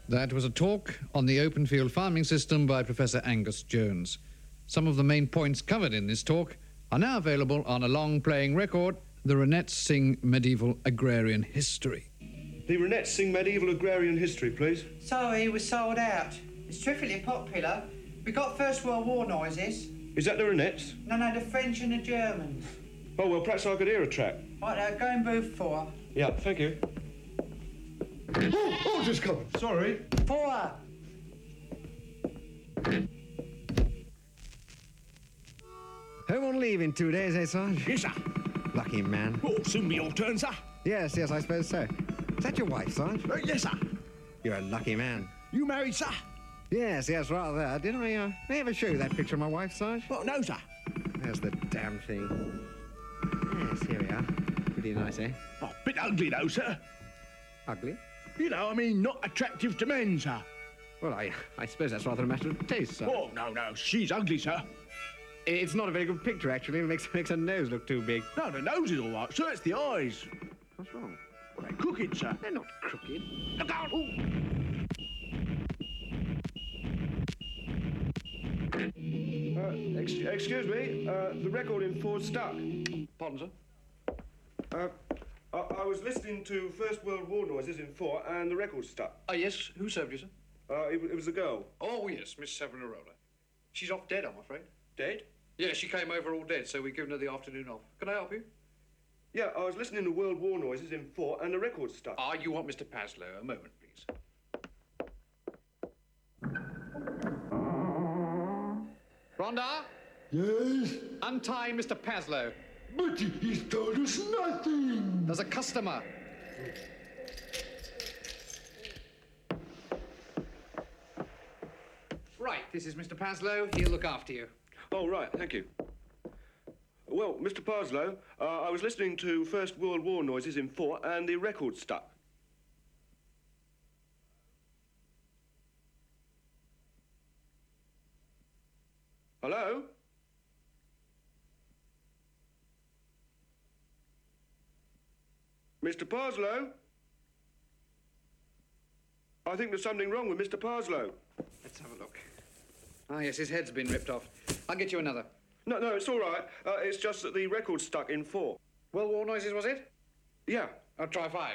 That was a talk on the open field farming system by Professor Angus Jones. Some of the main points covered in this talk are now available on a long-playing record, The Ronettes Sing Medieval Agrarian History. The Ronettes Sing Medieval Agrarian History, please. Sorry, we're sold out. It's terrifically popular. We got First World War noises. Is that the Ronettes? No, the French and the Germans. Oh, well, perhaps I could hear a track. Right, go in booth 4. Yeah, thank you. Oh, just coming. Sorry. 4. Home on leave in 2 days, eh, Sarge? Yes, sir. Lucky man. Oh, soon be your turn, sir. Yes, I suppose so. Is that your wife, Sarge? Yes, sir. You're a lucky man. You married, sir? Yes, rather. Did I ever show you that picture of my wife, Sarge? Well, no, sir. There's the damn thing. Yes, here we are. Pretty nice, eh? Oh, bit ugly, though, sir. Ugly? You know, I mean, not attractive to men, sir. Well, I suppose that's rather a matter of taste, sir. Oh, no, she's ugly, sir. It's not a very good picture, actually. It makes her nose look too big. No, the nose is all right, sir. It's the eyes. What's wrong? Well, they're crooked, sir. They're not crooked. Look out! Ooh. Excuse me, the record in 4's stuck. Pardon, sir? I was listening to First World War noises in 4 and the record's stuck. Oh, yes. Who served you, sir? It was a girl. Oh, yes, Miss Savonarola. She's off dead, I'm afraid. Dead? Yeah, she came over all dead, so we've given her the afternoon off. Can I help you? Yeah, I was listening to World War noises in 4 and the record's stuck. Ah, you want Mr. Paslow. A moment, please. Rhonda? Yes? Untie Mr. Paslow. But he's told us nothing. There's a customer. Right, this is Mr. Paslow. He'll look after you. Oh, right, thank you. Well, Mr. Parslow, I was listening to First World War noises in 4 and the record's stuck. Hello? Mr. Parslow? I think there's something wrong with Mr. Parslow. Let's have a look. Ah, yes, his head's been ripped off. I'll get you another. No, it's all right. It's just that the record's stuck in 4. World War noises, was it? Yeah. I'll try 5.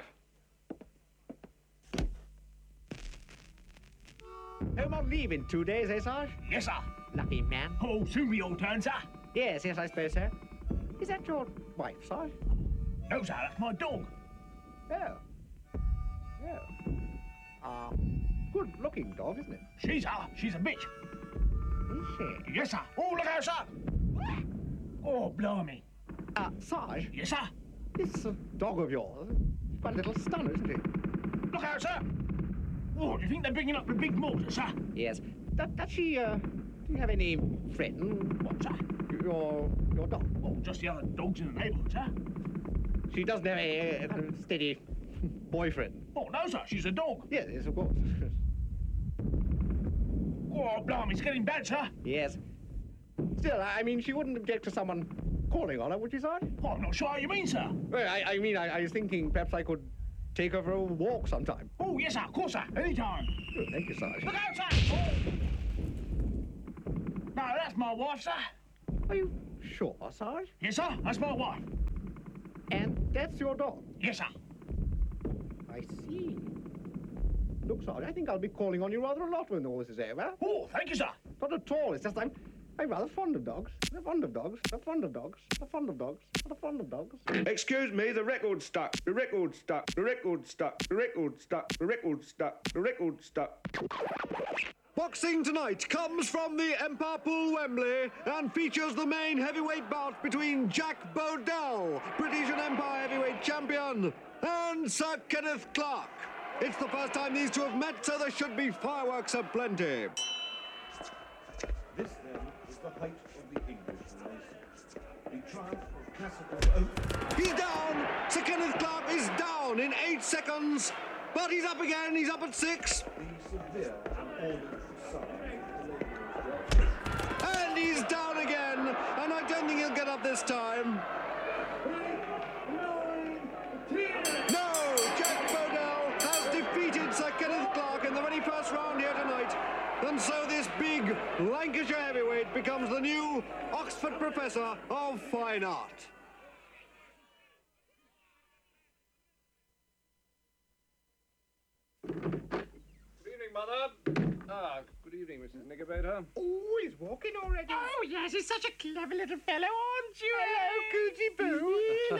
Home on leave in 2 days, eh, Sarge? Yes, sir. Lucky man. Oh, soon be your turn, sir. Yes, I suppose so. Is that your wife, Sarge? No, sir, that's my dog. Oh. Good-looking dog, isn't it? She's a bitch. Is she? Yes, sir. Oh, look out, sir. Oh, blimey. Sarge? Yes, sir. This dog of yours, quite a little stunner, isn't he? Look out, sir. Oh, do you think they're bringing up the big mortar, sir? Yes. Does she, do you have any friend? What, sir? Your dog? Oh, just the other dogs in the neighbourhood, sir. She doesn't have a kind of steady boyfriend? Oh, no, sir. She's a dog. Yes, of course. Oh, blimey, it's getting bad, sir. Yes. Still, I mean, she wouldn't object to someone calling on her, would she, Sarge? Oh, I'm not sure how you mean, sir. Well, I mean, I was thinking perhaps I could take her for a walk sometime. Oh, yes, sir. Of course, sir. Anytime. Good, thank you, Sarge. Look out, sir. Oh. No, that's my wife, sir. Are you sure, Sarge? Yes, sir. That's my wife. And that's your dog? Yes, sir. I see. Look, Sarge, I think I'll be calling on you rather a lot when all this is over. Oh, thank you, sir. Not at all. It's just I'm rather fond of dogs. I'm fond of dogs. I'm fond of dogs. I'm fond of dogs. I'm fond of dogs. Excuse me, the record's stuck. The record's stuck. The record's stuck. The record's stuck. The record's stuck. The record's stuck. Boxing tonight comes from the Empire Pool, Wembley, and features the main heavyweight bout between Jack Bodell, British and Empire heavyweight champion, and Sir Kenneth Clark. It's the first time these two have met, so there should be fireworks aplenty. This, then, is the height of the English Renaissance. The triumph of classical oak. He's down! Sir Kenneth Clark is down in 8 seconds, but he's up again, he's up at 6. The severe and ordered facade. And he's down again, and I don't think he'll get up this time. 9, 10. No! Jack Bodell has defeated Sir Kenneth Clark in the very first Lancashire heavyweight becomes the new Oxford Professor of Fine Art. Good evening, Mother. Good evening, Mrs. Knickerbocker. Oh, he's walking already. Oh, yes, he's such a clever little fellow, aren't you? Hello, Cootie Boo.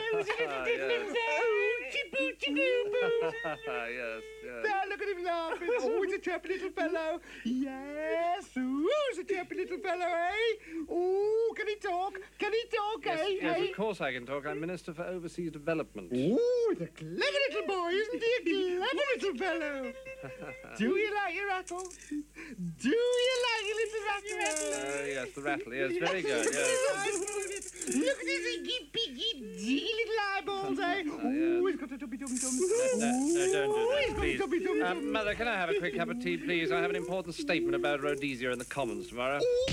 Yes, yes. There, look at him laughing. Oh, he's a chirpy little fellow. Yes. Ooh, he's a chirpy little fellow, eh? Oh, can he talk? Can he talk, Yes, eh? yes, eh? of course I can talk. I'm Minister for Overseas Development. Oh, he's a clever little boy, isn't he? A clever little fellow. Do you like your rattle? Do you like your little rattle? Yes, the rattle. Yes, very good. Yes. Look at his iggy piggy diggy little eyeballs, eh? Oh, he's got a tubby tum tum. No, don't do that, He's got a please. tubby tum tum. Mother, can I have a quick cup of tea, please? I have an important statement about Rhodesia in the Commons tomorrow. Oh,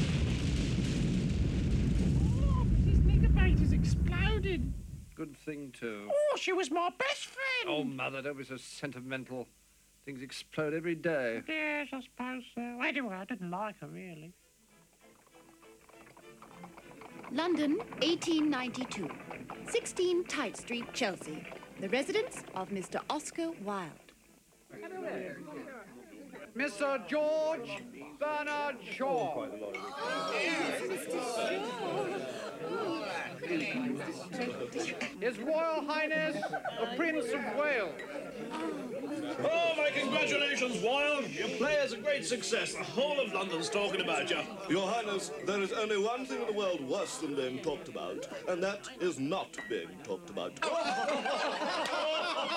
Mrs. Knickerbocker's exploded. Good thing, too. Oh, she was my best friend. Oh, Mother, don't be so sentimental. Things explode every day. Yes, I suppose so. Anyway, I didn't like her, really. London, 1892. 16 Tite Street, Chelsea. The residence of Mr. Oscar Wilde. Mr. George Bernard Shaw. His Royal Highness, the Prince of Wales. Oh, my congratulations, Wilde. Your play is a great success. The whole of London's talking about you. Your Highness, there is only one thing in the world worse than being talked about, and that is not being talked about.